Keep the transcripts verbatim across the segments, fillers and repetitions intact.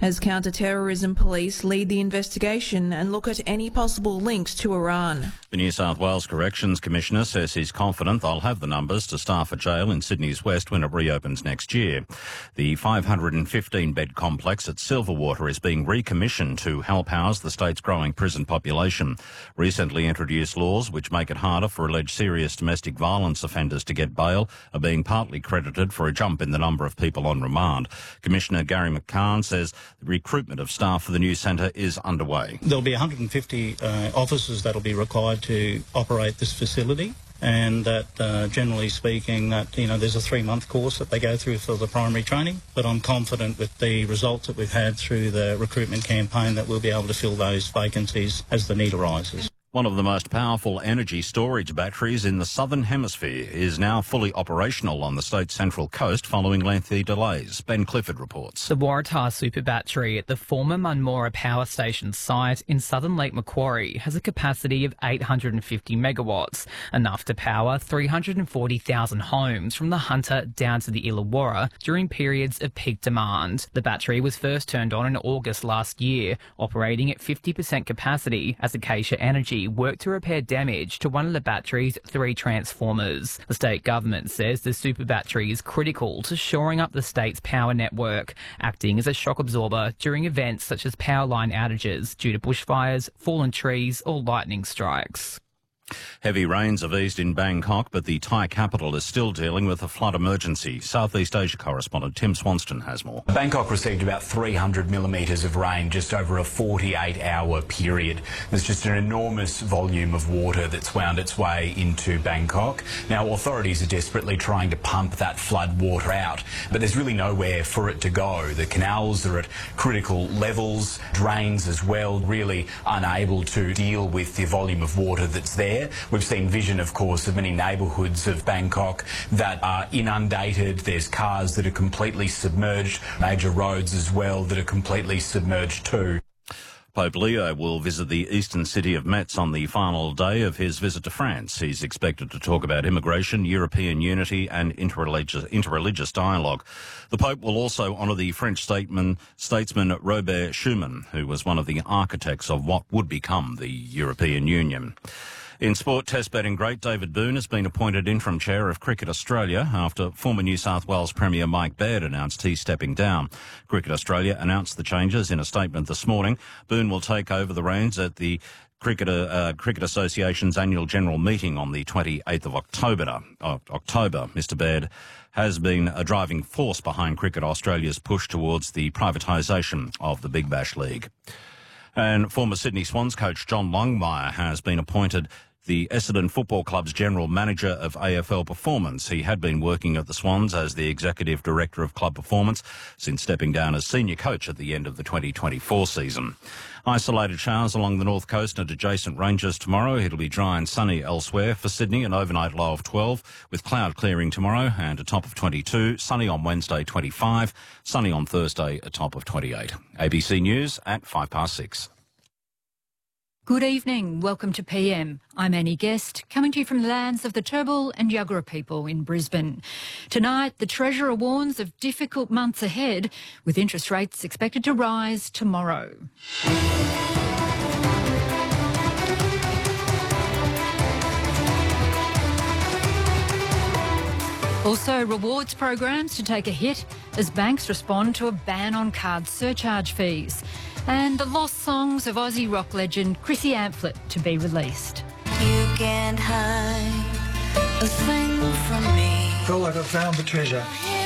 as counter-terrorism police lead the investigation and look at any possible links to Iran. The New South Wales Corrections Commissioner says he's confident they'll have the numbers to staff a jail in Sydney's West when it reopens next year. The five hundred fifteen bed complex at Silverwater is being recommissioned to help house the state's growing prison population. Recently introduced laws which make it harder for alleged serious domestic violence offenders to get bail are being partly credited for a jump in the number of people on remand. Commissioner Gary McCann says the recruitment of staff for the new centre is underway. There'll be one hundred fifty uh, officers that'll be required to operate this facility, and that uh, generally speaking that, you know, there's a three-month course that they go through for the primary training, but I'm confident with the results that we've had through the recruitment campaign that we'll be able to fill those vacancies as the need arises. One of the most powerful energy storage batteries in the Southern Hemisphere is now fully operational on the state's central coast following lengthy delays. Ben Clifford reports. The Waratah Super Battery at the former Munmora Power Station site in southern Lake Macquarie has a capacity of eight hundred fifty megawatts, enough to power three hundred forty thousand homes from the Hunter down to the Illawarra during periods of peak demand. The battery was first turned on in August last year, operating at fifty percent capacity as Acacia Energy worked to repair damage to one of the battery's three transformers. The state government says the super battery is critical to shoring up the state's power network, acting as a shock absorber during events such as power line outages due to bushfires, fallen trees or lightning strikes. Heavy rains have eased in Bangkok, but the Thai capital is still dealing with a flood emergency. Southeast Asia correspondent Tim Swanston has more. Bangkok received about three hundred millimetres of rain just over a forty-eight hour period. There's just an enormous volume of water that's wound its way into Bangkok. Now, authorities are desperately trying to pump that flood water out, but there's really nowhere for it to go. The canals are at critical levels, drains as well, really unable to deal with the volume of water that's there. We've seen vision, of course, of many neighbourhoods of Bangkok that are inundated. There's cars that are completely submerged, major roads as well that are completely submerged too. Pope Leo will visit the eastern city of Metz on the final day of his visit to France. He's expected to talk about immigration, European unity and interreligious, interreligious dialogue. The Pope will also honour the French statesman, statesman Robert Schuman, who was one of the architects of what would become the European Union. In sport, Test betting great David Boon has been appointed interim chair of Cricket Australia after former New South Wales Premier Mike Baird announced he's stepping down. Cricket Australia announced the changes in a statement this morning. Boon will take over the reins at the Cricket, uh, Cricket Association's annual general meeting on the twenty-eighth of October. Uh, October. Mister Baird has been a driving force behind Cricket Australia's push towards the privatisation of the Big Bash League. And former Sydney Swans coach John Longmire has been appointed the Essendon Football Club's General Manager of A F L Performance. He had been working at the Swans as the Executive Director of Club Performance since stepping down as Senior Coach at the end of the twenty twenty-four season. Isolated showers along the north coast and adjacent ranges tomorrow. It'll be dry and sunny elsewhere. For Sydney, an overnight low of twelve, with cloud clearing tomorrow and a top of twenty-two. Sunny on Wednesday, twenty-five. Sunny on Thursday, a top of twenty-eight. A B C News at five past six. Good evening. Welcome to P M. I'm Annie Guest, coming to you from the lands of the Turrbal and Yuggera people in Brisbane. Tonight, the Treasurer warns of difficult months ahead, with interest rates expected to rise tomorrow. Also, rewards programs to take a hit as banks respond to a ban on card surcharge fees. And the lost songs of Aussie rock legend Chrissy Amphlett to be released. You can't hide a thing from me. Felt like I found the treasure.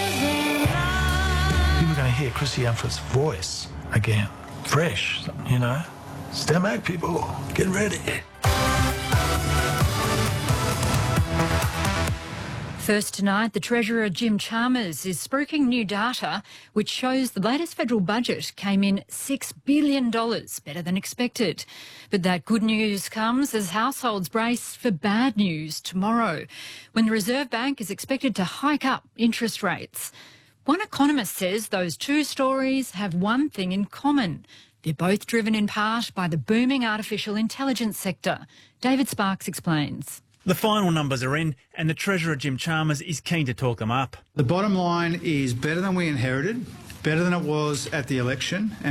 You were going to hear Chrissy Amplett's voice again. Fresh, you know. Stomach people, get ready. First tonight, the Treasurer Jim Chalmers is spruiking new data which shows the latest federal budget came in six billion dollars better than expected. But that good news comes as households brace for bad news tomorrow, when the Reserve Bank is expected to hike up interest rates. One economist says those two stories have one thing in common. They're both driven in part by the booming artificial intelligence sector. David Sparks explains. The final numbers are in and the Treasurer Jim Chalmers is keen to talk them up. The bottom line is better than we inherited, better than it was at the election.